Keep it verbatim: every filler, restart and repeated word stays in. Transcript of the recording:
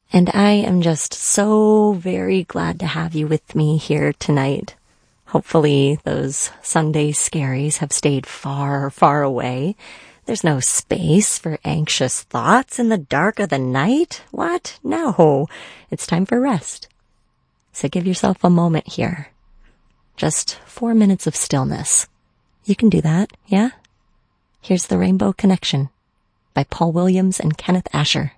And I am just so very glad to have you with me here tonight. Hopefully those Sunday scaries have stayed far, far away. There's no space for anxious thoughts in the dark of the night. What? No. It's time for rest. So give yourself a moment here. Just four minutes of stillness. You can do that, yeah? Here's The Rainbow Connection by Paul Williams and Kenneth Asher.